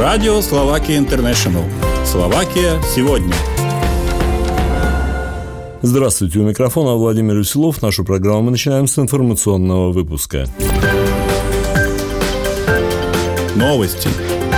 Радио Словакия Интернешнл. Словакия сегодня. Здравствуйте, у микрофона Владимир Веселов. Нашу программу мы начинаем с информационного выпуска. Новости.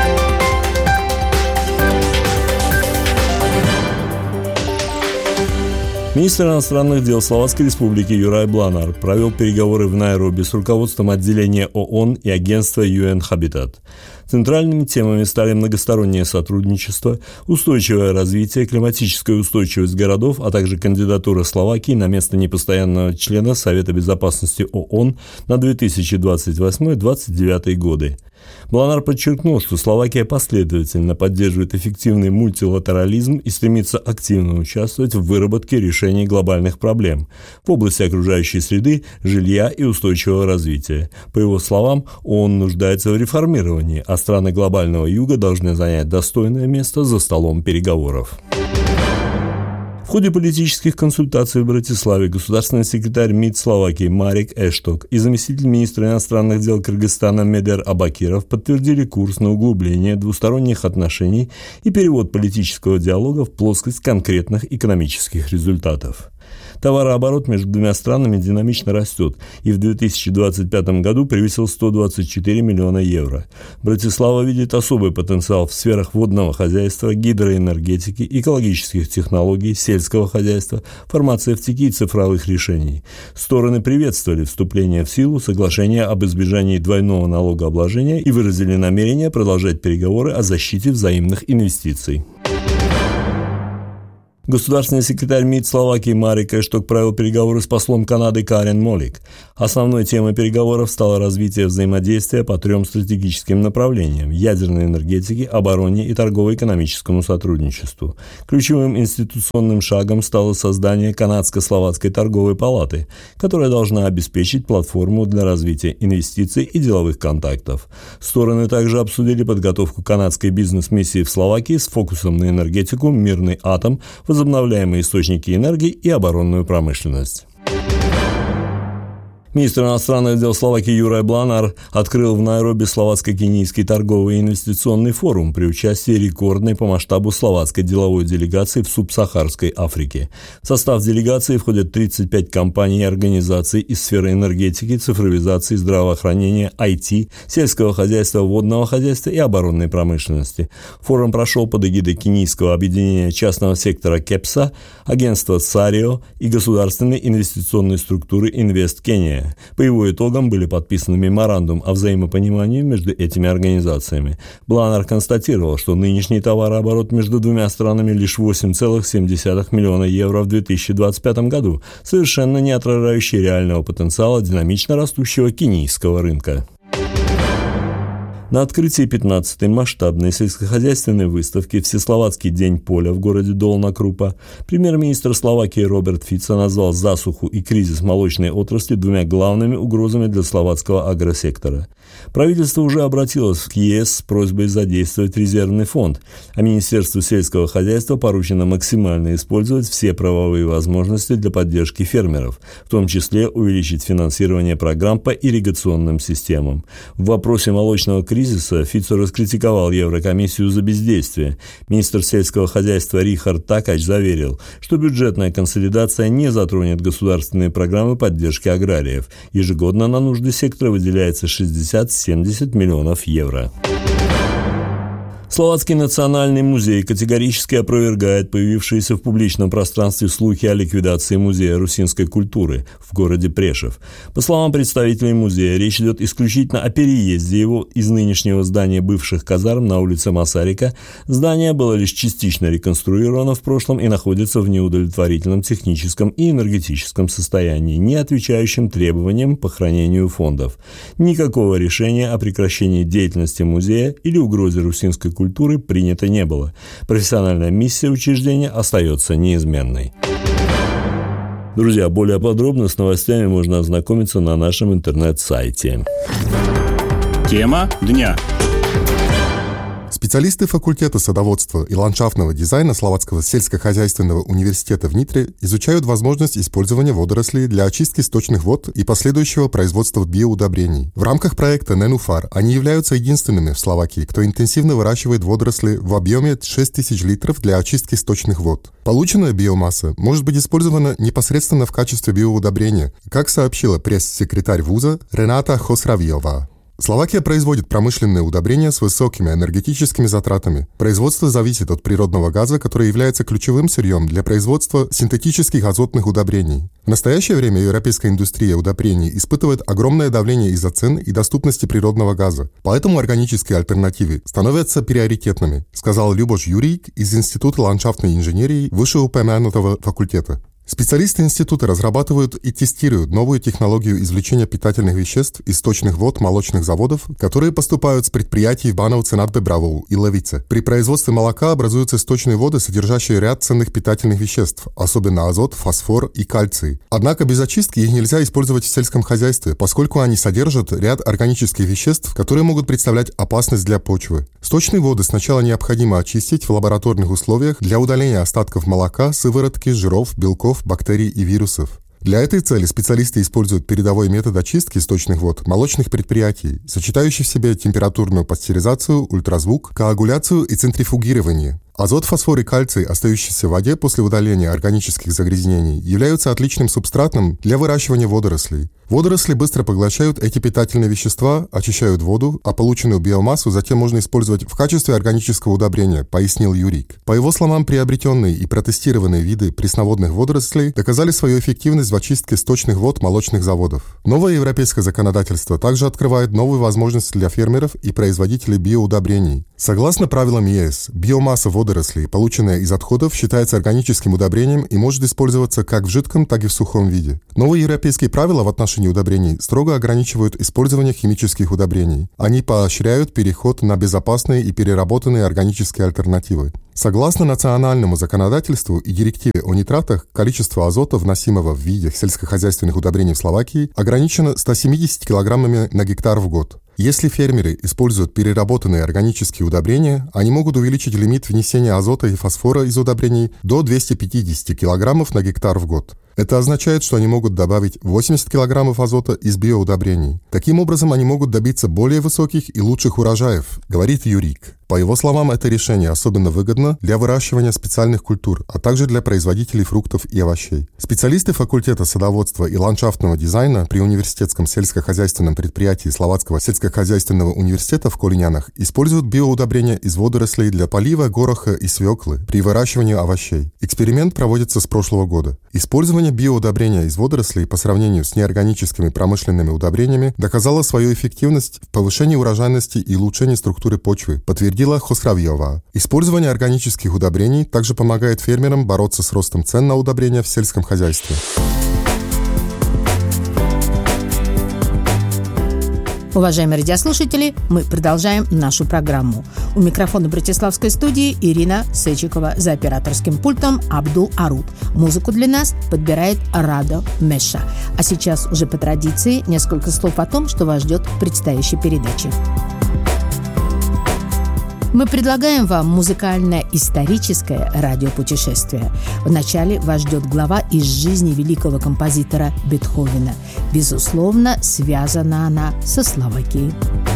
Министр иностранных дел Словацкой Республики Juraj Blanár провел переговоры в Найроби с руководством отделения ООН и агентства UN Habitat. Центральными темами стали многостороннее сотрудничество, устойчивое развитие, климатическая устойчивость городов, а также кандидатура Словакии на место непостоянного члена Совета Безопасности ООН на 2028-2029 годы. Бланар подчеркнул, что Словакия последовательно поддерживает эффективный мультилатерализм и стремится активно участвовать в выработке решений глобальных проблем в области окружающей среды, жилья и устойчивого развития. По его словам, ООН нуждается в реформировании, а страны глобального юга должны занять достойное место за столом переговоров. В ходе политических консультаций в Братиславе государственный секретарь МИД Словакии Марек Эшток и заместитель министра иностранных дел Кыргызстана Медер Абакиров подтвердили курс на углубление двусторонних отношений и перевод политического диалога в плоскость конкретных экономических результатов. Товарооборот между двумя странами динамично растет и в 2025 году превысил 124 миллиона евро. Братислава видит особый потенциал в сферах водного хозяйства, гидроэнергетики, экологических технологий, сельского хозяйства, фармацевтики и цифровых решений. Стороны приветствовали вступление в силу соглашения об избежании двойного налогообложения и выразили намерение продолжать переговоры о защите взаимных инвестиций. Государственный секретарь МИД Словакии Марек Эшток провел переговоры с послом Канады Карен Молик. Основной темой переговоров стало развитие взаимодействия по трем стратегическим направлениям – ядерной энергетике, обороне и торгово-экономическому сотрудничеству. Ключевым институционным шагом стало создание Канадско-Словацкой торговой палаты, которая должна обеспечить платформу для развития инвестиций и деловых контактов. Стороны также обсудили подготовку канадской бизнес-миссии в Словакии с фокусом на энергетику, мирный атом, возобновляемые источники энергии и оборонную промышленность. Министр иностранных дел Словакии Juraj Blanár открыл в Найроби словацко-кенийский торговый и инвестиционный форум при участии рекордной по масштабу словацкой деловой делегации в субсахарской Африке. В состав делегации входят 35 компаний и организаций из сферы энергетики, цифровизации, здравоохранения, IT, сельского хозяйства, водного хозяйства и оборонной промышленности. Форум прошел под эгидой кенийского объединения частного сектора КЕПСА, агентства САРИО и государственной инвестиционной структуры Инвест Кения. По его итогам были подписаны меморандум о взаимопонимании между этими организациями. Бланар констатировал, что нынешний товарооборот между двумя странами лишь 8,7 миллиона евро в 2025 году, совершенно не отражающий реального потенциала динамично растущего кенийского рынка. На открытии 15-й масштабной сельскохозяйственной выставки «Всесловацкий день поля» в городе Долна Крупа премьер-министр Словакии Роберт Фицо назвал засуху и кризис молочной отрасли двумя главными угрозами для словацкого агросектора. Правительство уже обратилось к ЕС с просьбой задействовать резервный фонд, а Министерству сельского хозяйства поручено максимально использовать все правовые возможности для поддержки фермеров, в том числе увеличить финансирование программ по ирригационным системам. В вопросе молочного кризиса Фицо раскритиковал Еврокомиссию за бездействие. Министр сельского хозяйства Рихард Такач заверил, что бюджетная консолидация не затронет государственные программы поддержки аграриев. Ежегодно на нужды сектора выделяется 60-70 миллионов евро. Словацкий национальный музей категорически опровергает появившиеся в публичном пространстве слухи о ликвидации музея русинской культуры в городе Прешев. По словам представителей музея, речь идет исключительно о переезде его из нынешнего здания бывших казарм на улице Масарика. Здание было лишь частично реконструировано в прошлом и находится в неудовлетворительном техническом и энергетическом состоянии, не отвечающем требованиям по хранению фондов. Никакого решения о прекращении деятельности музея или угрозе русинской культуры принято не было. Профессиональная миссия учреждения остается неизменной. Друзья, более подробно с новостями можно ознакомиться на нашем интернет-сайте. Тема дня. Специалисты факультета садоводства и ландшафтного дизайна Словацкого сельскохозяйственного университета в Нитре изучают возможность использования водорослей для очистки сточных вод и последующего производства биоудобрений. В рамках проекта Nenufar они являются единственными в Словакии, кто интенсивно выращивает водоросли в объеме 6000 литров для очистки сточных вод. Полученная биомасса может быть использована непосредственно в качестве биоудобрения, как сообщила пресс-секретарь вуза Рената Хосравиова. Словакия производит промышленные удобрения с высокими энергетическими затратами. Производство зависит от природного газа, который является ключевым сырьем для производства синтетических азотных удобрений. В настоящее время европейская индустрия удобрений испытывает огромное давление из-за цен и доступности природного газа. Поэтому органические альтернативы становятся приоритетными, сказал Любош Юрик из Института ландшафтной инженерии вышеупомянутого факультета. Специалисты института разрабатывают и тестируют новую технологию извлечения питательных веществ из сточных вод молочных заводов, которые поступают с предприятий в Бановце над Бебравou и Левице. При производстве молока образуются сточные воды, содержащие ряд ценных питательных веществ, особенно азот, фосфор и кальций. Однако без очистки их нельзя использовать в сельском хозяйстве, поскольку они содержат ряд органических веществ, которые могут представлять опасность для почвы. Сточные воды сначала необходимо очистить в лабораторных условиях для удаления остатков молока, сыворотки, жиров, белков, бактерий и вирусов. Для этой цели специалисты используют передовой метод очистки сточных вод молочных предприятий, сочетающий в себе температурную пастеризацию, ультразвук, коагуляцию и центрифугирование. Азот, фосфор и кальций, остающиеся в воде после удаления органических загрязнений, являются отличным субстратом для выращивания водорослей. Водоросли быстро поглощают эти питательные вещества, очищают воду, а полученную биомассу затем можно использовать в качестве органического удобрения, пояснил Юрик. По его словам, приобретенные и протестированные виды пресноводных водорослей доказали свою эффективность в очистке сточных вод молочных заводов. Новое европейское законодательство также открывает новые возможности для фермеров и производителей биоудобрений. Согласно правилам ЕС, биомасса водорослей, полученная из отходов, считается органическим удобрением и может использоваться как в жидком, так и в сухом виде. Новые европейские правила в отношении удобрений строго ограничивают использование химических удобрений. Они поощряют переход на безопасные и переработанные органические альтернативы. Согласно национальному законодательству и директиве о нитратах, количество азота, вносимого в виде сельскохозяйственных удобрений в Словакии, ограничено 170 килограммами на гектар в год. Если фермеры используют переработанные органические удобрения, они могут увеличить лимит внесения азота и фосфора из удобрений до 250 килограммов на гектар в год. Это означает, что они могут добавить 80 килограммов азота из биоудобрений. Таким образом, они могут добиться более высоких и лучших урожаев, говорит Юрик. По его словам, это решение особенно выгодно для выращивания специальных культур, а также для производителей фруктов и овощей. Специалисты факультета садоводства и ландшафтного дизайна при университетском сельскохозяйственном предприятии Словацкого сельскохозяйственного университета в Колинянах используют биоудобрения из водорослей для полива гороха и свеклы при выращивании овощей. Эксперимент проводится с прошлого года. Использование биоудобрения из водорослей по сравнению с неорганическими промышленными удобрениями доказало свою эффективность в повышении урожайности и улучшении структуры почвы, подтвердила Хосравиова. Использование органических удобрений также помогает фермерам бороться с ростом цен на удобрения в сельском хозяйстве. Уважаемые радиослушатели, мы продолжаем нашу программу. У микрофона Братиславской студии Ирина Сечикова, за операторским пультом Абдул Арут. Музыку для нас подбирает Радо Меша. А сейчас уже по традиции несколько слов о том, что вас ждет в предстоящей передаче. Мы предлагаем вам музыкальное историческое радиопутешествие. Вначале вас ждет глава из жизни великого композитора Бетховена. Безусловно, связана она со Словакией.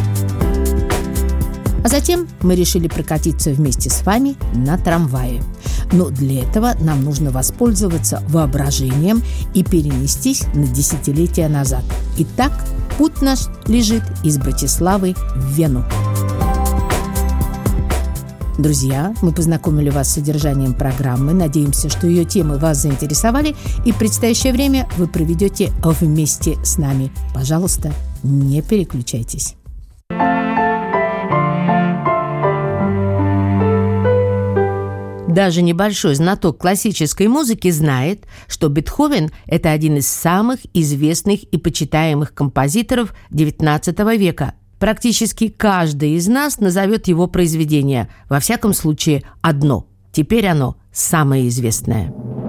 А затем мы решили прокатиться вместе с вами на трамвае. Но для этого нам нужно воспользоваться воображением и перенестись на десятилетия назад. Итак, путь наш лежит из Братиславы в Вену. Друзья, мы познакомили вас с содержанием программы. Надеемся, что ее темы вас заинтересовали, и в предстоящее время вы проведете вместе с нами. Пожалуйста, не переключайтесь. Даже небольшой знаток классической музыки знает, что Бетховен – это один из самых известных и почитаемых композиторов XIX века. Практически каждый из нас назовет его произведение, во всяком случае одно. Теперь оно самое известное.